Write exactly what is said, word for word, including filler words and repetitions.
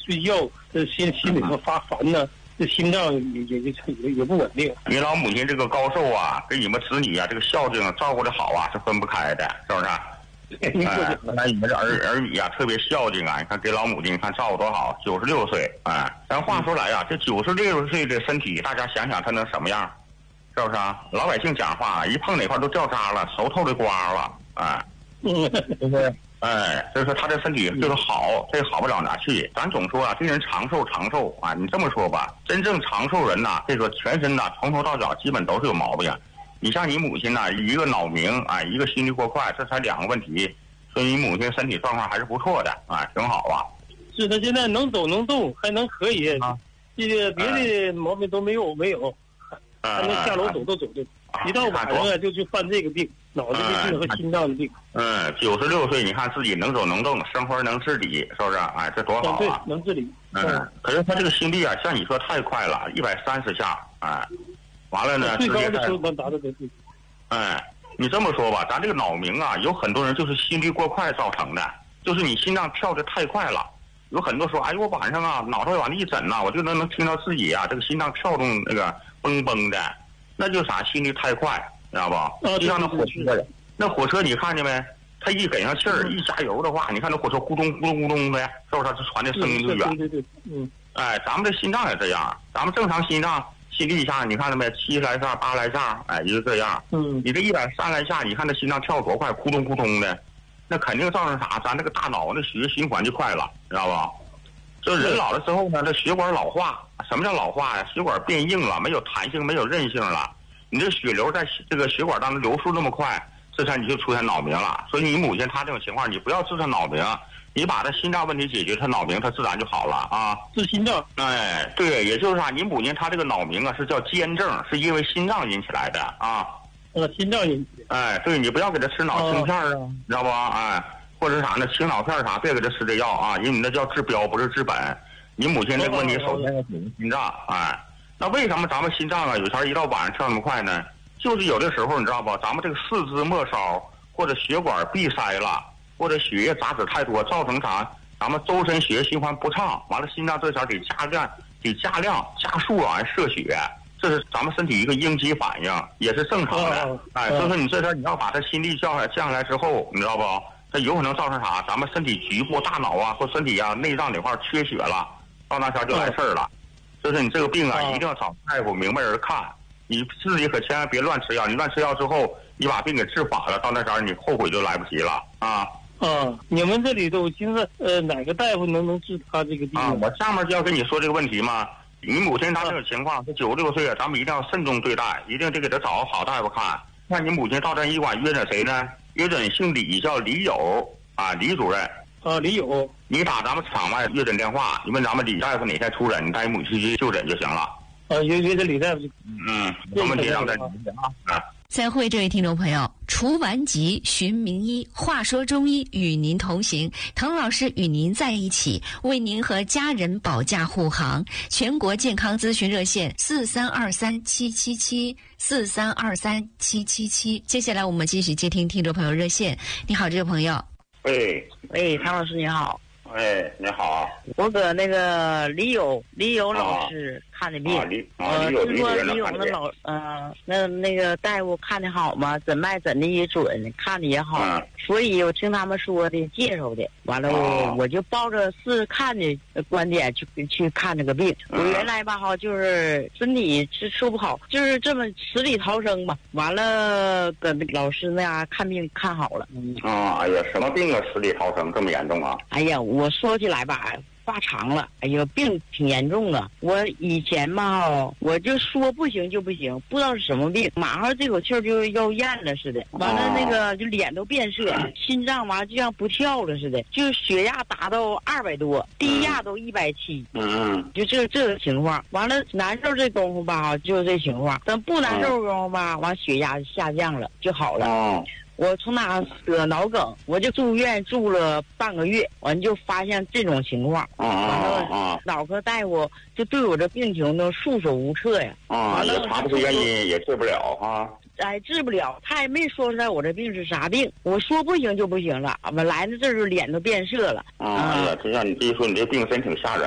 睡觉，这心心里头发烦呢，这心脏也也也也也不稳定。 你老母亲这个高寿啊，跟你们子女啊这个孝敬照顾的好啊，是分不开的，是不是？哎，那你们这儿儿女啊特别孝敬啊，你看给老母亲你看照顾多好，九十六岁，哎，咱话说来呀、啊，这九十六岁的身体，大家想想他能什么样？是不是啊？老百姓讲话，一碰哪块都掉渣了，熟透的瓜了，哎，嗯，对不对？哎，所以说他这身体就是好，这好不了哪去。咱总说啊，这人长寿长寿啊，你这么说吧，真正长寿人呐，这个全身呐，从头到脚基本都是有毛病。你像你母亲呐，一个脑鸣啊，一个心率过快，这才两个问题，所以你母亲身体状况还是不错的啊，挺好啊。 是他现在能走能动，还能可以，啊、这个别的毛病都没有没有，还能下楼走都走的。啊、一到晚上啊，就去犯这个病，脑子的病和心脏的病。 嗯，九十六岁，你看自己能走能动，生活能自理，是不是？哎，这多好啊！ 对，能自理。 嗯，嗯可是他这个心率啊，像你说太快了，一百三十下，哎，完了呢， 最高的时候能达到这个。 哎，你这么说吧，咱这个脑鸣啊，有很多人就是心率过快造成的，就是你心脏跳得太快了。有很多说，哎，我晚上啊，脑袋往那一枕呐、啊，我就能能听到自己啊，这个心脏跳动那个嘣嘣的，那就啥心率太快。知道吧？就像那火车，那火车你看见没？它一给上气儿，一加油的话，你看那火车咕咚咕咚咕咚的，是不是？它传的声音就远。 对对对，嗯。 哎，咱们这心脏也这样，咱们正常心脏心率下，你看到没？七来下、八来下，哎，也就这样。 嗯。 你这一百三来下，你看那心脏跳多快，咕咚咕咚的，那肯定造成啥？咱这个大脑那血液循环就快了，知道吧？就人老了之后呢，这血管老化。什么叫老化呀？血管变硬了，没有弹性，没有韧性了。你这血流在这个血管当中流速那么快，这才你就出现脑鸣了。所以你母亲她这种情况，你不要治她脑鸣，你把她心脏问题解决，她脑鸣她自然就好了啊。 治心脏。 哎，对，也就是啥，你母亲她这个脑鸣啊是叫间症，是因为心脏引起来的啊。 呃，心脏引起。 哎，对，你不要给她吃脑清片啊，哦、你知道不？哎，或者啥呢，清脑片啥，别给她吃这药啊，因为你那叫治标不是治本。你母亲这个问题首先要解决心脏，哎。那为什么咱们心脏啊有前一到晚上跳那么快呢？就是有的时候你知道吧，咱们这个四肢末梢或者血管闭塞了，或者血液杂质太多，造成啥？咱们周身血液循环不畅，完了心脏这前得加量、得加量、加速啊射血，这是咱们身体一个应激反应，也是正常的。哦、哎，所以说你这前你要把它心率降下来，降下来之后，你知道不？它有可能造成啥？咱们身体局部、大脑啊或身体啊内脏哪块缺血了，到那前就来事儿了。哦就是你这个病啊，一定要找大夫明白人看，你自己可千万别乱吃药。你乱吃药之后，你把病给治反了，到那时候你后悔就来不及了啊！ 啊，你们这里头现在呃哪个大夫能能治他这个病啊？我下面就要跟你说这个问题嘛。你母亲她这种情况，她九十六岁了，咱们一定要慎重对待，一定得给她找个好大夫看。那你母亲到咱医馆约诊谁呢？约诊姓李，叫李友啊，李主任。 啊，李友， 你打咱们场外约诊电话，你问咱们李大夫哪天出诊，你带你母亲去就诊就行了。 啊，约约这李大夫。 嗯，没问题，让咱啊。 再会，这位听众朋友，除顽疾寻名医，话说中医与您同行，滕老师与您在一起，为您和家人保驾护航。全国健康咨询热线四三二三七七七四三二三七七七。接下来我们继续接听听众朋友热线。你好，这位朋友。 喂， 喂，唐老师你好。 哎，你好。 我搁那个李友李友老师看的病， 啊，李啊李友听说李友那老呃那那个大夫看的好嘛，诊脉诊的也准，看的也好， 嗯、 所以我听他们说的介绍的，完了我、 啊、 我就抱着试看的观点去去看这个病。 嗯、 我原来吧哈就是身体是说不好，就是这么死里逃生吧。完了搁老师那样看病看好了。 嗯啊，哎呀，什么病啊？死里逃生这么严重啊？ 哎呀，我说起来吧。话长了，哎呀，病挺严重的。我以前嘛，我就说不行就不行，不知道是什么病，马上这口气儿就要咽了似的。完了那个就脸都变色，心脏完就像不跳了似的，就血压达到二百多，低压都一百七， 嗯， 就这这个情况。完了难受这功夫吧，就这情况。等不难受功夫吧，完血压下降了就好了。 哦我从哪得脑梗，我就住院住了半个月，完就发现这种情况，完了脑科大夫就对我这病情都束手无策呀。 啊，也查不出原因，也治不了啊。 哎，治不了，他也没说出来我这病是啥病。我说不行就不行了，完来了这时候脸都变色了。 啊，哎呀，这让你这一说，你这病真挺吓人。